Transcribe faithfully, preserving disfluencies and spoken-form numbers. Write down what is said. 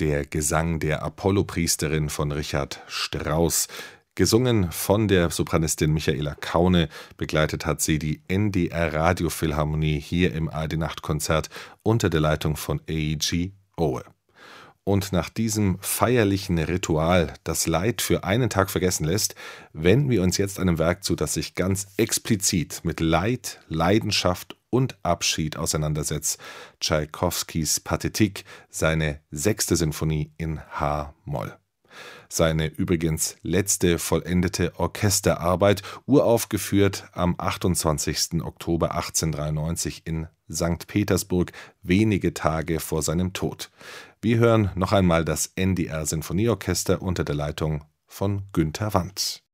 der Gesang der Apollo-Priesterin von Richard Strauss. Gesungen von der Sopranistin Michaela Kaune, begleitet hat sie die N D R-Radiophilharmonie hier im A R D-Nachtkonzert unter der Leitung von A E G Owe. Und nach diesem feierlichen Ritual, das Leid für einen Tag vergessen lässt, wenden wir uns jetzt einem Werk zu, das sich ganz explizit mit Leid, Leidenschaft und Abschied auseinandersetzt. Tschaikowskis Pathetik, seine sechste Sinfonie in H-Moll. Seine übrigens letzte vollendete Orchesterarbeit, uraufgeführt am achtundzwanzigsten Oktober achtzehnhundertdreiundneunzig in Sankt Petersburg, wenige Tage vor seinem Tod. Wir hören noch einmal das N D R-Sinfonieorchester unter der Leitung von Günter Wandt.